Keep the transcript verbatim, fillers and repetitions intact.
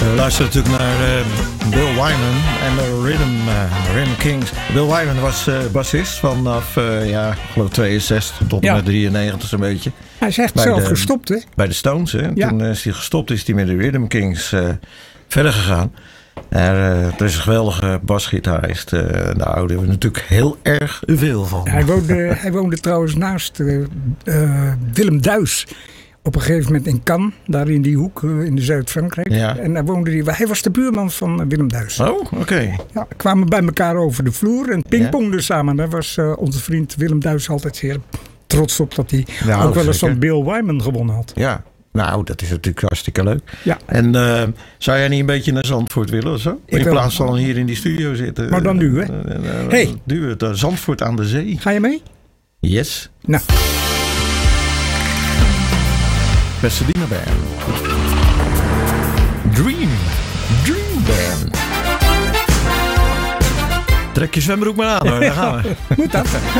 We luisteren natuurlijk naar uh, Bill Wyman en de Rhythm, uh, Rhythm Kings. Bill Wyman was uh, bassist vanaf uh, ja, ik geloof tweeënzestig tot ja. met drieënnegentig zo'n beetje. Hij is echt bij zelf de, gestopt, hè? Bij de Stones, hè. Ja. Toen is hij gestopt, is hij met de Rhythm Kings uh, verder gegaan. Er, uh, er is een geweldige basgitarist. Uh, nou, daar hebben we natuurlijk heel erg veel van. Hij woonde, hij woonde trouwens naast uh, uh, Willem Duis. Op een gegeven moment in Cannes, daar in die hoek uh, in de Zuid-Frankrijk. Ja. En daar woonde hij. Hij was de buurman van uh, Willem Duis. Oh, oké. Okay. Ja, kwamen bij elkaar over de vloer en pingpongden ja. samen. Daar was uh, onze vriend Willem Duis altijd zeer trots op dat hij nou, ook wel eens van Bill Wyman gewonnen had. Ja. Nou, dat is natuurlijk hartstikke leuk. Ja. En uh, zou jij niet een beetje naar Zandvoort willen of zo? Ik in wil. plaats van hier in die studio zitten. Maar dan nu, hè? Uh, uh, uh, hey. Duwen het. Uh, Zandvoort aan de zee. Ga je mee? Yes. Nou. Pasadena Band. Dream. Dream Band. Trek je zwembroek maar aan hoor. Daar gaan we. Moet dat.